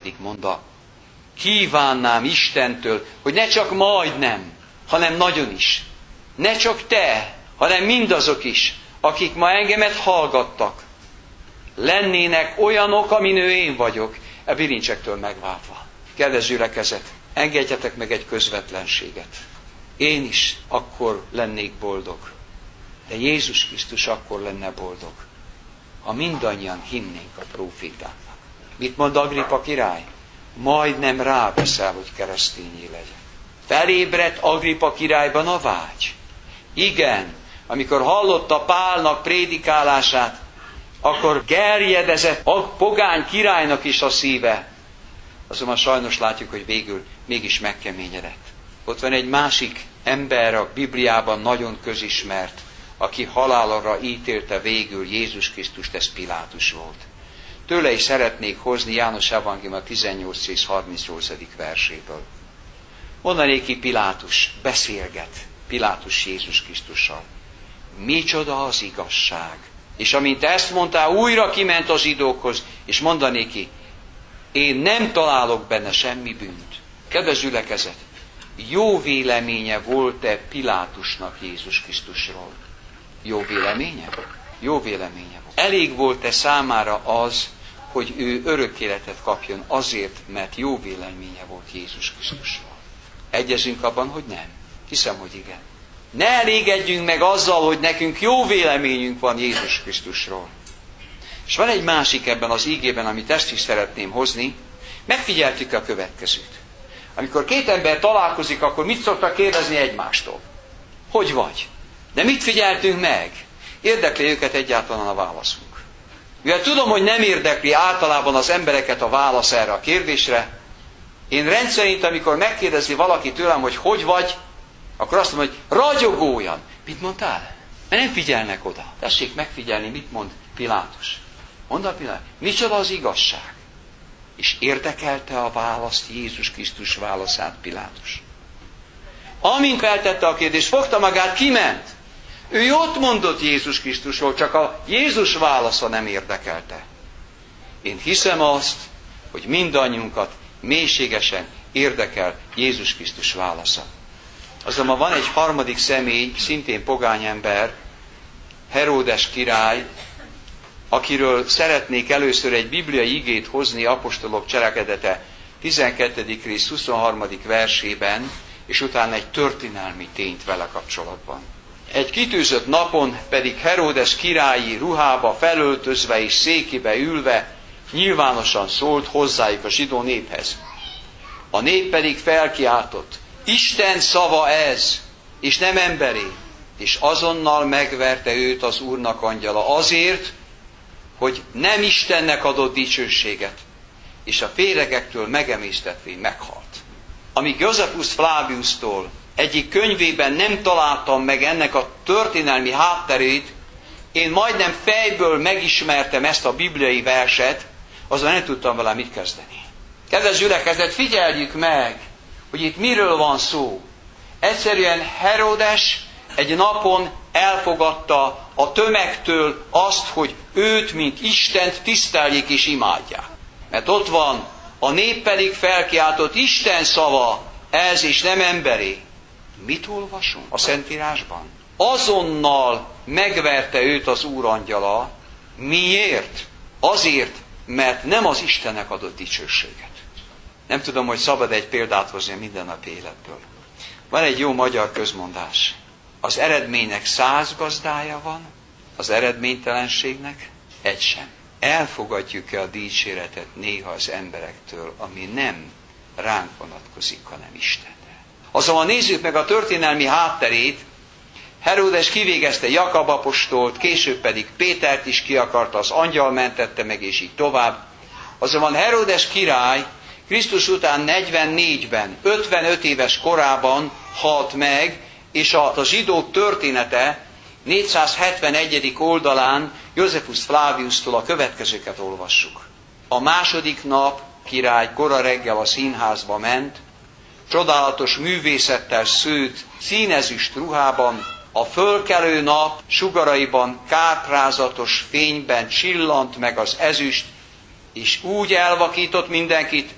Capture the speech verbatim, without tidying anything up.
pedig mondta, kívánnám Istentől, hogy ne csak majdnem, hanem nagyon is. Ne csak te, hanem mindazok is, akik ma engemet hallgattak, lennének olyanok, amin én vagyok, e bilincsektől megváltva. Kedves gyülekezet, engedjetek meg egy közvetlenséget. Én is akkor lennék boldog, de Jézus Krisztus akkor lenne boldog, ha mindannyian hinnénk a prófétáknak. Mit mond Agrippa király? Majdnem rábeszel, hogy keresztényé legyen. Felébredt Agrippa királyban a vágy. Igen, amikor hallotta Pálnak prédikálását, akkor gerjedezett a pogány királynak is a szíve. Azonban sajnos látjuk, hogy végül mégis megkeményedett. Ott van egy másik ember a Bibliában nagyon közismert, aki halálra ítélte végül Jézus Krisztust, ez Pilátus volt. Tőle is szeretnék hozni János Evangélium a tizennyolc és harmincnyolcadik verséből. Mondanék ki, Pilátus beszélget, Pilátus Jézus Krisztussal. Micsoda az igazság! És amint ezt mondta, újra kiment az zsidókhoz, és mondanék ki, én nem találok benne semmi bűnt. Kedves gyülekezet, jó véleménye volt-e Pilátusnak Jézus Krisztusról? Jó véleménye? Jó véleménye volt. Elég volt-e számára az, hogy ő örök életet kapjon azért, mert jó véleménye volt Jézus Krisztusról? Egyezünk abban, hogy nem. Hiszem, hogy igen. Ne elégedjünk meg azzal, hogy nekünk jó véleményünk van Jézus Krisztusról. És van egy másik ebben az ígében, amit ezt is szeretném hozni. Megfigyeltük a következőt. Amikor két ember találkozik, akkor mit szoktak kérdezni egymástól? Hogy vagy? De mit figyeltünk meg? Érdekli őket egyáltalán a válaszunk? Mivel tudom, hogy nem érdekli általában az embereket a válasz erre a kérdésre, én rendszerint, amikor megkérdezi valaki tőlem, hogy hogy vagy, akkor azt mondom, hogy ragyogóan. Mit mondtál? Mert nem figyelnek oda. Tessék megfigyelni, mit mond Pilátus. Mondd a Pilátus, micsoda az igazság? És érdekelte a választ, Jézus Krisztus válaszát Pilátus. Amint feltette a kérdést, fogta magát, kiment. Ő jót mondott Jézus Krisztusról, csak a Jézus válasza nem érdekelte. Én hiszem azt, hogy mindannyiunkat mélységesen érdekel Jézus Krisztus válasza. Azonban van egy harmadik személy, szintén pogány ember, Heródes király, akiről szeretnék először egy bibliai igét hozni, apostolok cselekedete tizenkettedik rész huszonharmadik versében, és utána egy történelmi tényt vele kapcsolatban. Egy kitűzött napon pedig Heródes királyi ruhába felöltözve és székébe ülve nyilvánosan szólt hozzájuk a zsidó néphez. A nép pedig felkiáltott, Isten szava ez, és nem emberé, és azonnal megverte őt az Úrnak angyala azért, hogy nem Istennek adott dicsőséget, és a féregektől megemésztetvén meghalt. Amíg Josephus Flaviustól egyik könyvében nem találtam meg ennek a történelmi hátterét, én majdnem fejből megismertem ezt a bibliai verset, azon nem tudtam vele mit kezdeni. Kedves gyülekezet, figyeljük meg, hogy itt miről van szó. Egyszerűen Heródes egy napon elfogadta a tömegtől azt, hogy őt, mint Istent tiszteljék és imádják. Mert ott van, a nép pedig felkiáltott, Isten szava, ez és nem emberé. Mit olvasunk a Szentírásban? Azonnal megverte őt az Úr angyala. Miért? Azért, mert nem az Istennek adott dicsőséget. Nem tudom, hogy szabad egy példát hozni a mindennapi életből. Van egy jó magyar közmondás. Az eredménynek száz gazdája van, az eredménytelenségnek egy sem. Elfogadjuk-e a dicséretet néha az emberektől, ami nem ránk vonatkozik, hanem Istenre? Azonban nézzük meg a történelmi hátterét. Heródes kivégezte Jakab apostolt, később pedig Pétert is ki akarta, az angyal mentette meg, és így tovább. Azonban Heródes király Krisztus után negyvennégyben, ötvenöt éves korában halt meg, és a, a zsidók története négyszázhetvenegyedik oldalán Josephus Flaviustól a következőket olvassuk. A második nap király kora reggel a színházba ment, csodálatos művészettel szőtt színezüst ruhában, a fölkelő nap sugaraiban kárprázatos fényben csillant meg az ezüst, és úgy elvakított mindenkit,